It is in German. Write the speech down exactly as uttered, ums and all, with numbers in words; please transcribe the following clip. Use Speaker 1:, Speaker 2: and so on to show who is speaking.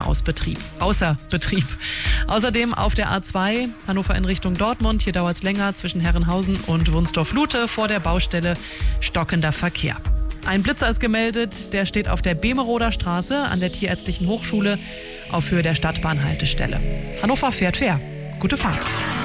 Speaker 1: aus Betrieb, außer Betrieb. Außerdem auf der A zwei Hannover in Richtung Dortmund. Hier dauert es länger zwischen Herrenhausen und Wunstorf-Lute. Vor der Baustelle stockender Verkehr. Ein Blitzer ist gemeldet, der steht auf der Bemeroder Straße an der Tierärztlichen Hochschule auf Höhe der Stadtbahnhaltestelle. Hannover fährt fair. Gute Fahrt.